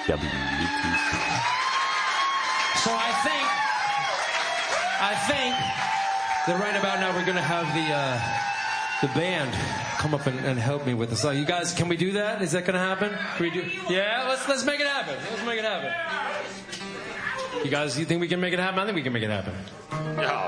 WUTC. So I think that right about now we're going to have the band come up and help me with the song. You guys, can we do that? Is that going to happen? Can we do? Yeah, let's make it happen. Let's make it happen. You guys, you think we can make it happen? I think we can make it happen. Oh,